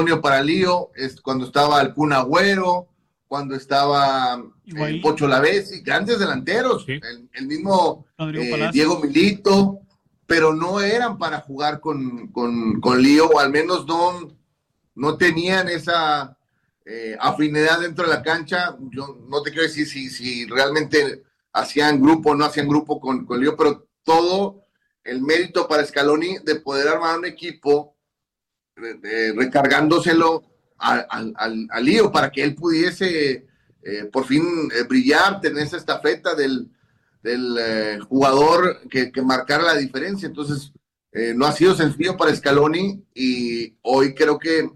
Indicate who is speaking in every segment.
Speaker 1: idóneo para Lío es cuando estaba el Kun Agüero, cuando estaba Pocho Lavezzi, grandes delanteros,
Speaker 2: sí.
Speaker 1: el mismo Diego Milito, pero no eran para jugar con Lío, o al menos no tenían esa afinidad dentro de la cancha. Yo no te quiero decir si realmente hacían grupo o no hacían grupo con Lío, pero todo el mérito para Scaloni de poder armar un equipo recargándoselo al Lío para que él pudiese por fin brillar, tener esa estafeta del jugador que marcara la diferencia. Entonces no ha sido sencillo para Scaloni, y hoy creo que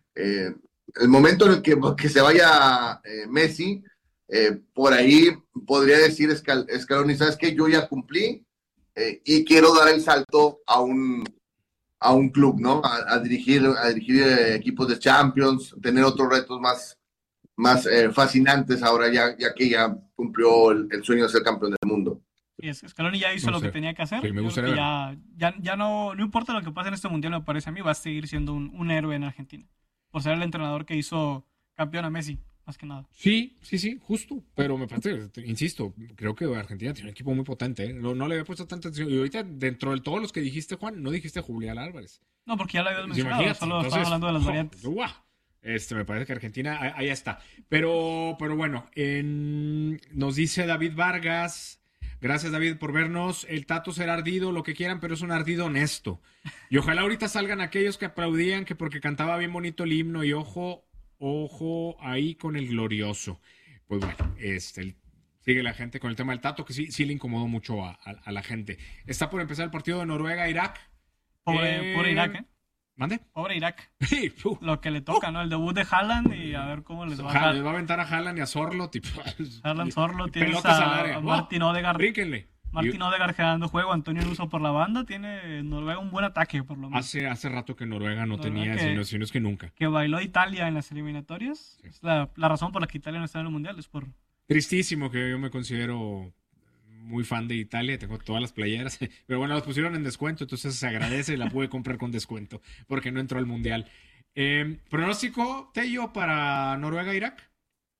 Speaker 1: el momento en el que se vaya Messi, por ahí podría decir Scaloni, ¿sabes qué? Yo ya cumplí y quiero dar el salto a un club, ¿no? A dirigir equipos de Champions, tener otros retos más fascinantes ahora, ya que ya cumplió el sueño de ser campeón del mundo.
Speaker 3: Sí, Scaloni ya hizo lo que tenía que hacer.
Speaker 2: Sí, me gustaría
Speaker 3: ya no importa lo que pase en este mundial, me parece a mí, va a seguir siendo un héroe en Argentina, por ser el entrenador que hizo campeón a Messi, más que nada.
Speaker 2: Sí, justo, pero me parece, insisto, creo que Argentina tiene un equipo muy potente, ¿eh? No le había puesto tanta atención, y ahorita dentro de todos los que dijiste, Juan, no dijiste a Julián Álvarez.
Speaker 3: No, porque ya lo habías mencionado,
Speaker 2: Imagínate,
Speaker 3: solo estaba hablando de las variantes.
Speaker 2: Me parece que Argentina, ahí está. Pero bueno, nos dice David Vargas, gracias David por vernos, el Tato será ardido, lo que quieran, pero es un ardido honesto. Y ojalá ahorita salgan aquellos que aplaudían que porque cantaba bien bonito el himno, y ojo ahí con el glorioso. Pues bueno, sigue la gente con el tema del Tato, que sí le incomodó mucho a la gente. Está por empezar el partido de Noruega-Irak.
Speaker 3: Pobre Irak, ¿eh?
Speaker 2: ¿Mande?
Speaker 3: Pobre Irak. Lo que le toca, ¿no? El debut de Haaland, y a ver cómo les va.
Speaker 2: Les va a aventar a Haaland y a Sorlo,
Speaker 3: Haaland, Sorlo, tienes
Speaker 2: a
Speaker 3: Martin Odegaard.
Speaker 2: Brínquenle.
Speaker 3: Martin Odegaard generando juego, Antonio Nuso por la banda, tiene Noruega un buen ataque, por lo menos.
Speaker 2: Hace rato que Noruega no tenía, si no es que nunca.
Speaker 3: Que bailó Italia en las eliminatorias. Sí. Es la razón por la que Italia no está en el Mundial, es por...
Speaker 2: Tristísimo, que yo me considero muy fan de Italia, tengo todas las playeras, pero bueno, las pusieron en descuento, entonces se agradece y la pude comprar con descuento, porque no entró al Mundial. ¿Pronóstico, Tello, para Noruega-Irak?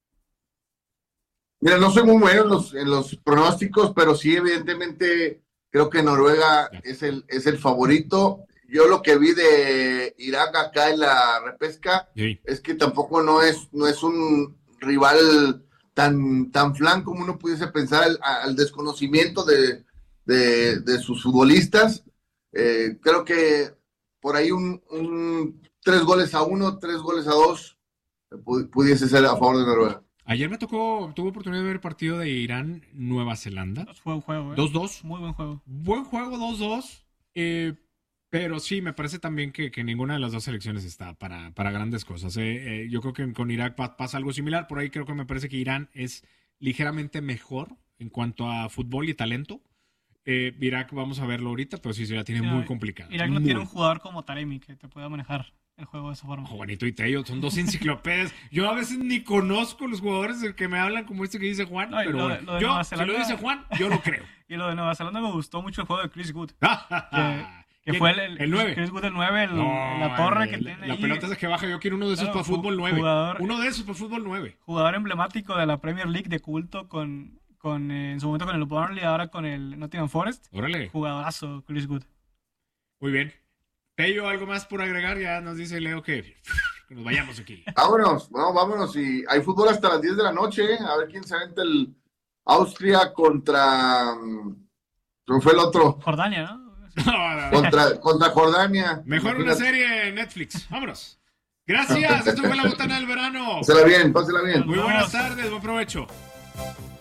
Speaker 1: Mira, no soy muy bueno en los pronósticos, pero sí, evidentemente, creo que Noruega es el favorito. Yo lo que vi de Irak acá en la repesca es que tampoco no es un rival tan flan como uno pudiese pensar, al desconocimiento de sus futbolistas. Creo que por ahí un 3-1, 3-2 pudiese ser a favor de Noruega.
Speaker 2: Ayer tuve oportunidad de ver el partido de Irán-Nueva Zelanda.
Speaker 3: Fue un juego,
Speaker 2: 2-2.
Speaker 3: Muy buen juego.
Speaker 2: Buen juego, 2-2. Pero sí, me parece también que ninguna de las dos selecciones está para grandes cosas. Yo creo que con Irak pasa algo similar. Por ahí creo que me parece que Irán es ligeramente mejor en cuanto a fútbol y talento. Irak, vamos a verlo ahorita, pero sí se la tiene muy complicada.
Speaker 3: Irak no tiene un jugador como Taremi que te pueda manejar el juego de esa forma.
Speaker 2: Juanito y Tello son dos enciclopedias. Yo a veces ni conozco los jugadores del que me hablan como este que dice Juan, pero si lo dice Juan, yo lo creo.
Speaker 3: Y lo de Nueva Zelanda me gustó mucho el juego de Chris Wood. Que fue el 9. Chris Wood el 9, la torre que tiene.
Speaker 2: La pelota es que baja, yo quiero uno de esos para fútbol 9. Uno de esos para fútbol 9.
Speaker 3: Jugador emblemático de la Premier League, de culto, en su momento con el Burnley, ahora con el Nottingham Forest.
Speaker 2: Órale.
Speaker 3: Jugadorazo, Chris Wood.
Speaker 2: Muy bien. Tello, ¿algo más por agregar? Ya nos dice Leo que nos vayamos aquí.
Speaker 1: Vámonos. Y hay fútbol hasta las 10 de la noche. A ver quién se aventa el Austria contra... ¿Cómo fue el otro?
Speaker 3: Jordania, ¿no?
Speaker 1: Contra Jordania.
Speaker 2: Mejor una serie en Netflix. Vámonos. Gracias. Esto fue La Botana del Verano.
Speaker 1: Pásela bien.
Speaker 2: Muy buenas tardes. Buen provecho.